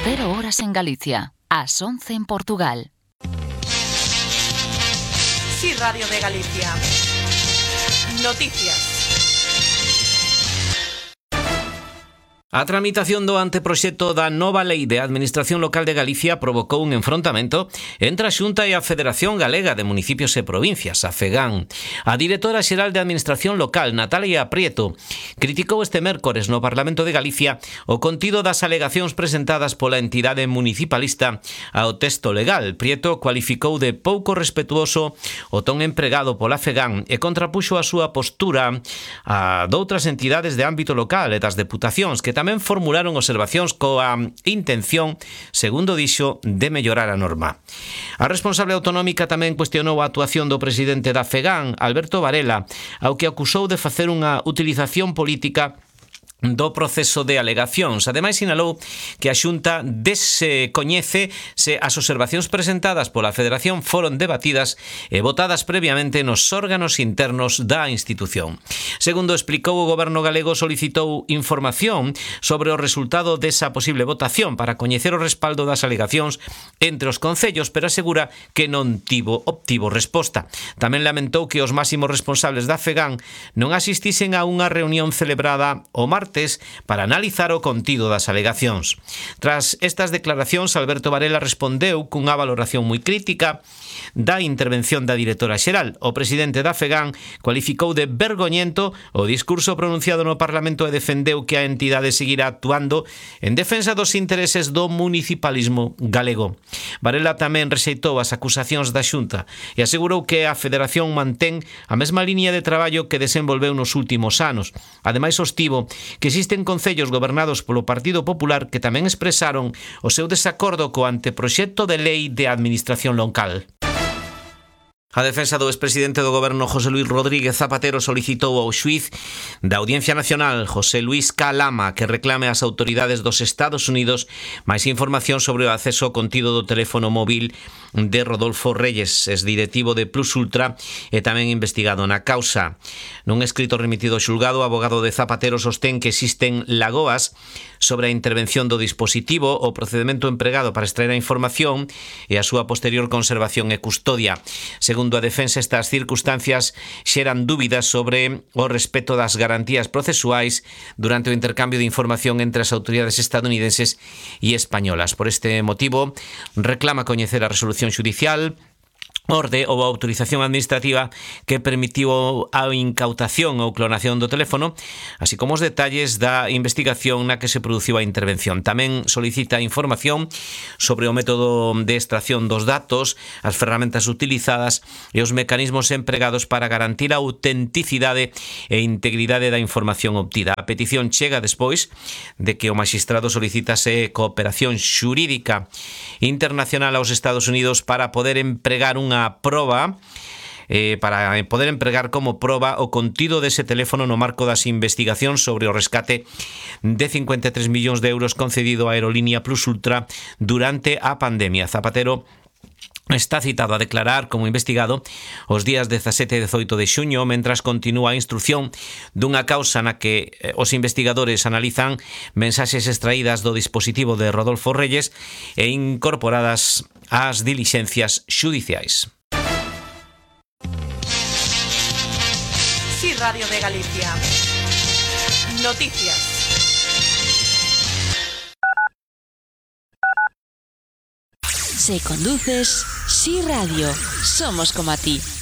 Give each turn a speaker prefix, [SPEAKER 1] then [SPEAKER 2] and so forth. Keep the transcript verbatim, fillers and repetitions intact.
[SPEAKER 1] Cero horas en Galicia, ás once en Portugal.
[SPEAKER 2] Sí, Radio de Galicia. Noticias.
[SPEAKER 3] A tramitación do anteproxecto da nova Lei de Administración Local de Galicia provocou un enfrontamento entre a Xunta e a Federación Galega de Municipios e Provincias, a FEGAN. A directora xeral de Administración Local, Natalia Prieto, criticou este mércores no Parlamento de Galicia o contido das alegacións presentadas pola entidade municipalista ao texto legal. Prieto cualificou de pouco respetuoso o ton empregado pola FEGAN e contrapuxo a súa postura a doutras entidades de ámbito local e das deputacións que tamén formularon observacións coa intención, segundo dixo, de mellorar a norma. A responsable autonómica tamén cuestionou a actuación do presidente da FEGAN, Alberto Varela, ao que acusou de facer unha utilización política do proceso de alegacións. Ademais, sinalou que a Xunta descoñece se as observacións presentadas pola Federación foron debatidas e votadas previamente nos órganos internos da institución. Segundo explicou, o Goberno galego solicitou información sobre o resultado desa posible votación para coñecer o respaldo das alegacións entre os concellos, pero asegura que non tivo obtivo resposta. Tamén lamentou que os máximos responsables da FEGAN non asistisen a unha reunión celebrada o martes para analizar o contido das alegacións. Tras estas declaracións, Alberto Varela respondeu cunha valoración moi crítica da intervención da directora xeral. O presidente da FEGAN cualificou de vergoñento o discurso pronunciado no Parlamento e defendeu que a entidade seguirá actuando en defensa dos intereses do municipalismo galego. Varela tamén rexeitou as acusacións da Xunta e asegurou que a Federación mantén a mesma liña de traballo que desenvolveu nos últimos anos. Ademais, sostivo que existen concellos gobernados polo Partido Popular que tamén expresaron o seu desacordo co anteproxecto de lei de administración local. A defensa do expresidente do Goberno José Luis Rodríguez Zapatero solicitou ao xuíz da Audiencia Nacional, José Luis K. Lama, que reclame ás autoridades dos Estados Unidos máis información sobre o acceso ao contido do teléfono móvil de Rodolfo Reyes, exdirectivo de Plus Ultra e tamén investigado na causa. Nun escrito remitido ao xulgado, o abogado de Zapatero sostén que existen lagoas sobre a intervención do dispositivo, o procedimento empregado para extraer a información e a súa posterior conservación e custodia. Segundo a defensa, estas circunstancias xeran dúbidas sobre o respeto das garantías procesuais durante o intercambio de información entre as autoridades estadounidenses e españolas. Por este motivo, reclama coñecer a resolución xudicial, orde ou autorización administrativa que permitiu a incautación ou clonación do teléfono, así como os detalles da investigación na que se produciu a intervención. Tamén solicita información sobre o método de extracción dos datos, as ferramentas utilizadas e os mecanismos empregados para garantir a autenticidade e integridade da información obtida. A petición chega despois de que o magistrado solicitase cooperación xurídica internacional aos Estados Unidos para poder empregar unha proba eh, para poder empregar como proba o contido dese teléfono no marco das investigacións sobre o rescate de cincuenta e tres millóns de euros concedido á aerolínea Plus Ultra durante a pandemia. Zapatero está citado a declarar como investigado os días dezasete e dezoito de xuño, mentras continúa a instrucción dunha causa na que os investigadores analizan mensaxes extraídas do dispositivo de Rodolfo Reyes e incorporadas ás dilixencias xudiciais.
[SPEAKER 2] Sí, Radio de Galicia. Noticias.
[SPEAKER 1] Si conduces, Sí Radio, somos como a ti.